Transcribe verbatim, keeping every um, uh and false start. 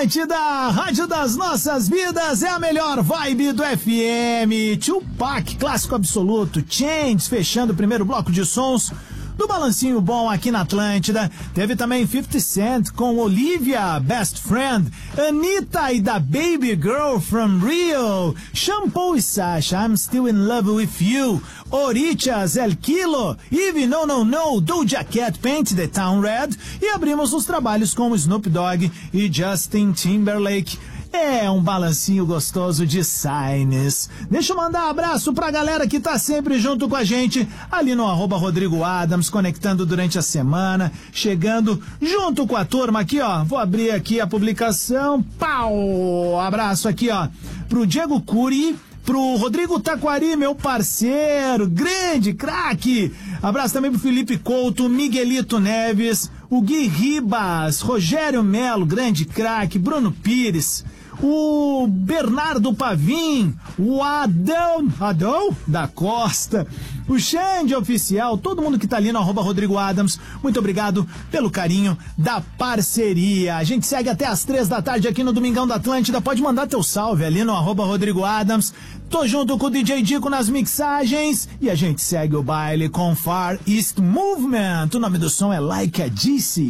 Atlântida, rádio das nossas vidas, é a melhor vibe do F M. Tupac, clássico absoluto. Change, fechando o primeiro bloco de sons do Balancinho Bom aqui na Atlântida. Teve também fifty Cent com Olivia, Best Friend, Anitta e da Baby Girl from Rio, Shampoo e Sasha, I'm Still in Love with You, Orichas, El Kilo, Eve No No No, Doja Cat, Paint the Town Red, e abrimos os trabalhos com Snoop Dogg e Justin Timberlake. É um balancinho gostoso de Signs. Deixa eu mandar um abraço pra galera que tá sempre junto com a gente, ali no arroba Rodrigo Adams, conectando durante a semana, chegando junto com a turma aqui, ó. Vou abrir aqui a publicação. Pau! Abraço aqui, ó, pro Diego Curi, pro Rodrigo Taquari, meu parceiro, grande, craque. Abraço também pro Felipe Couto, Miguelito Neves, o Gui Ribas, Rogério Melo, grande craque, Bruno Pires, o Bernardo Pavim, o Adão, Adão da Costa, o Xande Oficial, todo mundo que tá ali no arroba Rodrigo Adams, muito obrigado pelo carinho da parceria. A gente segue até as três da tarde aqui no Domingão da Atlântida, pode mandar teu salve ali no arroba Rodrigo Adams. Tô junto com o D J Dico nas mixagens e a gente segue o baile com Far East Movement. O nome do som é Like a D C.